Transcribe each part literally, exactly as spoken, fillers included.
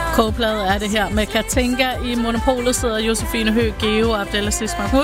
K-plade er det her med Katinka. I Monopolet sidder Josefine Høgh, Geo og Abdelaziz Mahmoud.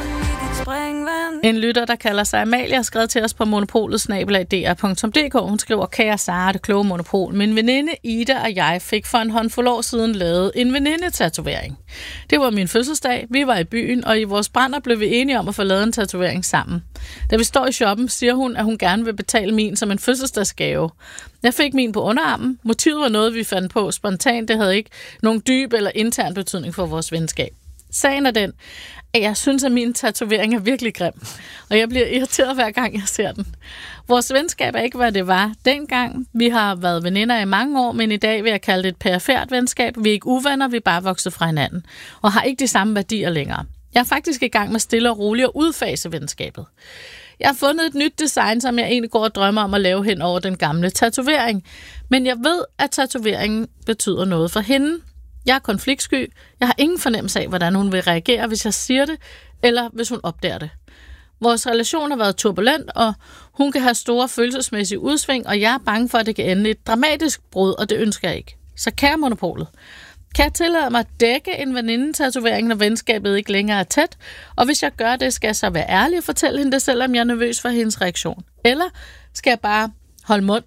En lytter, der kalder sig Amalie, har skrevet til os på monopolet snabel-a d r punktum d k. Hun skriver, kære Sara, det kloge monopol. Min veninde Ida og jeg fik for en håndfuld år siden lavet en venindetatovering. Det var min fødselsdag, vi var i byen, og i vores brænder blev vi enige om at få lavet en tatovering sammen. Da vi står i shoppen, siger hun, at hun gerne vil betale min som en fødselsdagsgave. Jeg fik min på underarmen. Motivet var noget, vi fandt på spontant. Det havde ikke nogen dyb eller intern betydning for vores venskab. Sagen er den, at jeg synes, at min tatovering er virkelig grim, og jeg bliver irriteret hver gang, jeg ser den. Vores venskab er ikke, hvad det var dengang. Vi har været veninder i mange år, men i dag vil jeg kalde det et perifert venskab. Vi er ikke uvenner, vi er bare vokset fra hinanden, og har ikke de samme værdier længere. Jeg er faktisk i gang med stille og roligt at udfase venskabet. Jeg har fundet et nyt design, som jeg egentlig går og drømmer om at lave hen over den gamle tatovering, men jeg ved, at tatoveringen betyder noget for hende. Jeg er konfliktsky. Jeg har ingen fornemmelse af, hvordan hun vil reagere, hvis jeg siger det, eller hvis hun opdager det. Vores relation har været turbulent, og hun kan have store følelsesmæssige udsving, og jeg er bange for, at det kan ende et dramatisk brud, og det ønsker jeg ikke. Så kære Monopolet, kan jeg tillade mig at dække en venindetatovering, når venskabet ikke længere er tæt? Og hvis jeg gør det, skal jeg så være ærlig og fortælle hende det, selvom jeg er nervøs for hendes reaktion? Eller skal jeg bare holde mund?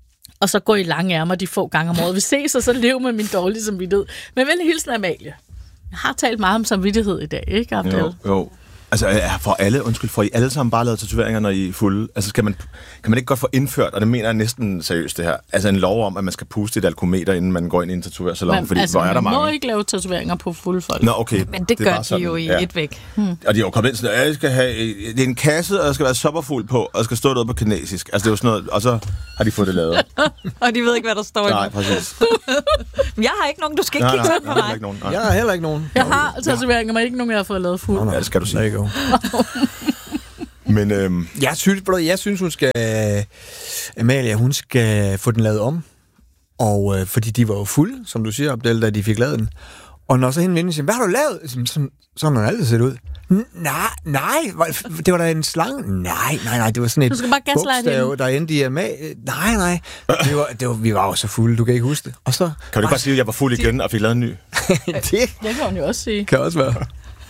Og så gå i lange ærmer de få gange om året. Vi ses, og så lev med min dårlige samvittighed. Men venlig hilsen, Amalie. Jeg har talt meget om samvittighed i dag, ikke, Abdel? Jo, jo. Altså, for alle, undskyld, får I alle sammen bare lavet tatoveringer, når I er fulde? Altså, skal man, kan man ikke godt få indført, og det mener jeg næsten seriøst det her, altså en lov om, at man skal puste et alkometer, inden man går ind i en tatoversalon, fordi altså, hvor er der mange? Man må ikke lave tatoveringer på fulde folk. Nå, okay. Men det, det gør de sådan, jo i ja. et væk. Hmm. Og de er jo kommet ind sådan, at jeg skal have, det er en kasse, og der skal være sopperfuld på, og der skal stå noget på kinesisk. Altså, det er jo sådan noget, og så har de fået det lavet. Og de ved ikke, hvad der står i. Nej, præcis. Jeg har ikke nogen, du skal ikke kigge sådan på mig. Ikke nogen, jeg har heller ikke nogen. Jeg har tatoveringer, men ikke nogen, jeg har fået lavet fuld. Ja, det skal du sige. Go. Men øhm... jeg synes, jeg synes hun skal Amalia, hun skal få den lavet om. Og øh, fordi de var jo fulde, som du siger, Abdel, da de fik lavet den. Og når så hende vinder siger, hvad har du lavet? Sådan, sådan har den altid set ud. Nej, nej, det var da en slange. Nej, nej, nej, det var sådan et bogstav, der endte i Amalie. Nej, nej, det var, det var, vi var jo så fulde, du kan ikke huske det. Og så kan du bare sige, at jeg var fuld igen og fik lavet en ny? det det kan hun jo også sige. Kan også være.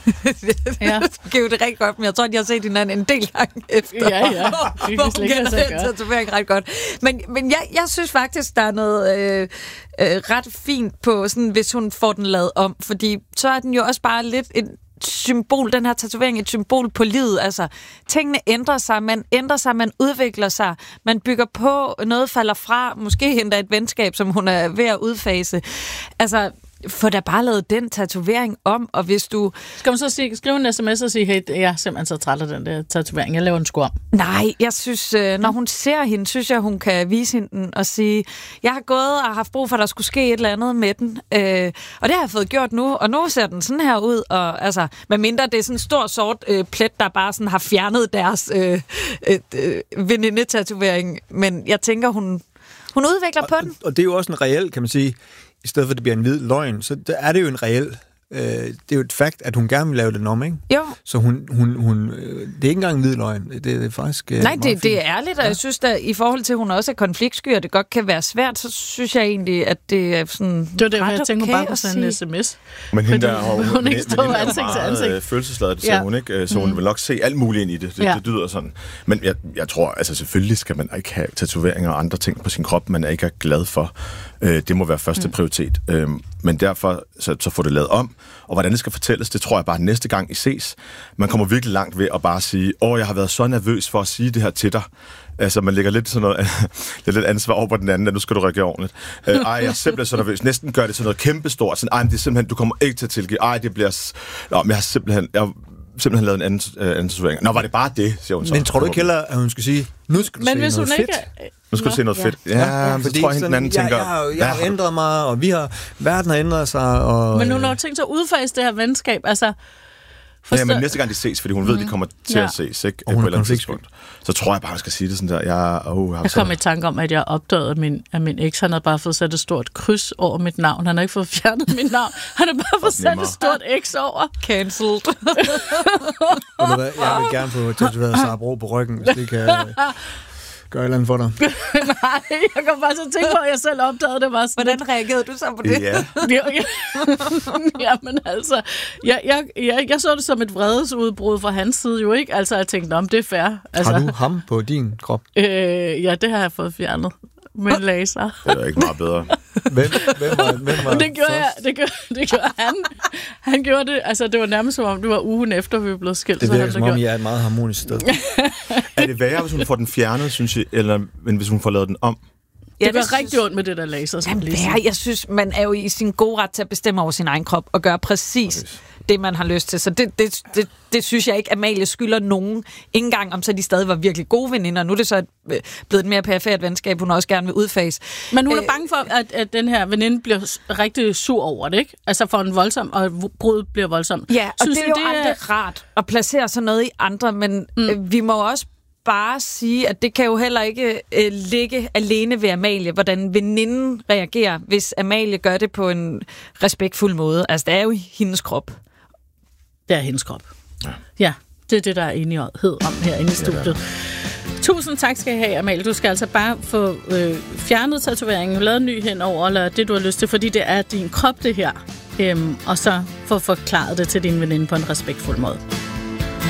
Ja. Det giver det rigtig godt, men jeg tror, de har set hinanden en del gange efter. Ja, ja. Hvor hun kender den tatovering ret godt. Men, men jeg, jeg synes faktisk, der er noget øh, øh, ret fint på, sådan, hvis hun får den lavet om, fordi så er den jo også bare lidt en symbol, den her tatovering, et symbol på livet. Altså, tingene ændrer sig, man ændrer sig, man udvikler sig, man bygger på, noget falder fra, måske endda et venskab, som hun er ved at udfase. Altså, få da bare lavet den tatovering om, og hvis du... Skal man så sige, skrive en sms og sige, hey, jeg er simpelthen så træt af den der tatovering, jeg laver en sgu om? Nej, jeg synes, når hun ser hende, synes jeg, hun kan vise hende den og sige, jeg har gået og haft brug for, at der skulle ske et eller andet med den, øh, og det har jeg fået gjort nu, og nu ser den sådan her ud, og altså, med mindre det er sådan en stor sort øh, plet, der bare sådan har fjernet deres øh, øh, veninde-tatovering, men jeg tænker, hun, hun udvikler og, på den. Og det er jo også en reel, kan man sige, i stedet for, at det bliver en hvid løgn, så er det jo en reel... Øh, det er jo et fakt, at hun gerne vil lave den om, ikke? Jo. Så hun... hun, hun øh, det er ikke engang en hvid løgn. Det, det er faktisk... Øh, Nej, det, det er ærligt, og ja. Jeg synes, at i forhold til, at hun også er konfliktsky, og det godt kan være svært, så synes jeg egentlig, at det er sådan... Det var det, jeg tænker okay bare på sådan en sms. Men hende der har hun ikke stået ansigt til ansigt. Øh, følelsesladet, det ja. hun ikke, så hun mm. vil nok se alt muligt ind i det. Det, ja. det lyder sådan. Men jeg, jeg tror, altså selvfølgelig skal man ikke have tatoveringer og andre ting på sin krop, man ikke er glad for. Øh, det må være første mm. prioritet. Øh, men derfor, så, så få det lavet om. Og hvordan det skal fortælles, det tror jeg bare, næste gang I ses. Man kommer virkelig langt ved at bare sige, åh, jeg har været så nervøs for at sige det her til dig. Altså, man lægger lidt sådan noget, lidt ansvar over på den anden, at nu skal du reagere ordentligt. Øh, ej, jeg er simpelthen så nervøs. Næsten gør det sådan noget kæmpestort. Sådan, ej, men det er simpelthen, du kommer ikke til at tilgive. Ej, det bliver... Nå, men jeg har simpelthen... Jeg simpelthen lavet en anden, øh, anden tatovering. Nå, var det bare det, siger hun så. Men tror du ikke heller, at hun skal sige, nu skal du men se hvis noget hun fedt? Ikke... Nu skal du se noget ja. fedt. Ja, ja, ja, så tror jeg, hende den anden jeg, tænker... Jeg, jeg, jeg har ændret mig, og vi har... Verden har ændret sig, og... Men hun har tænkt sig at udfase det her venskab, altså... Forstå... Ja, men næste gang de ses, fordi hun mm. ved, de kommer til ja. at ses, ikke? På et eller andet tidspunkt. Så tror jeg bare, hun skal sige det sådan der. Jeg, oh, jeg, jeg kom i tanke om, at jeg opdagede, at min, at min eks, han havde bare fået sat et stort kryds over mit navn. Han har ikke fået fjernet mit navn. Han har bare fået sat et stort X over. Cancelled. Jeg vil gerne få tatoveret Sara Bro på ryggen, hvis det kan... gøre et eller andet for dig. Nej, jeg kom bare til at tænke på, at jeg selv opdagede det. Var sådan Hvordan lidt... reagerede du så på det? Ja. ja, men altså, jeg, jeg, jeg, jeg så det som et vredesudbrud fra hans side jo ikke. Altså, jeg tænkte, om det er fair. Altså, Har du ham på din krop? Øh, ja, det har jeg fået fjernet med en laser. Det er ikke meget bedre. Hvem, hvem var, hvem var det gjorde jeg, det gjorde, det gjorde han. Han gjorde det, altså det var nærmest som om, det var ugen efter, vi blev skilt. Det virker så som om, I er et meget harmonisk sted. Er det værre, hvis hun får den fjernet, synes jeg, eller men hvis hun får lavet den om? Ja, det gør det rigtig ondt med det der laser. Jamen, hvad? Jeg synes, man er jo i sin gode ret til at bestemme over sin egen krop og gøre præcis okay. det, man har lyst til. Så det, det, det, det synes jeg ikke, Amalie skylder nogen. Ikke engang, om så de stadig var virkelig gode veninder. Nu er det så et, blevet et mere perifært venskab, hun også gerne vil udfase. Men hun er bange for, at, at den her veninde bliver rigtig sur over det, ikke? Altså for en voldsom, og bruddet bliver voldsom. Ja, og synes det er jo det aldrig er... rart at placere sådan noget i andre, men mm. øh, vi må også bare sige, at det kan jo heller ikke øh, ligge alene ved Amalie, hvordan veninden reagerer, hvis Amalie gør det på en respektfuld måde. Altså, det er jo hendes krop. Det er hendes krop. Ja, ja det er det, der er enighed om herinde i studiet. Tusind tak skal I have, Amalie. Du skal altså bare få øh, fjernet tatoveringen, lavet en ny henover, eller det, du har lyst til, fordi det er din krop, det her. Øhm, og så få forklaret det til din veninde på en respektfuld måde.